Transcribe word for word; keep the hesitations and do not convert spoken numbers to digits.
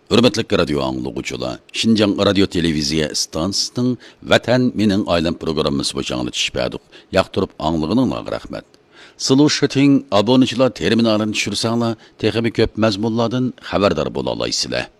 Hürmetli radio anlıqçılar, Şinjan Radio Televiziya stansiyasının Vatan Mening Oilam programmasi boşanılı tişpədik. Yaqtırıp anlığınızga rahmet. Sıluşıting abonechilar terminalini tushirsanlar, texmi ko'p mazmunlardan xabardor bo'la olasizlar.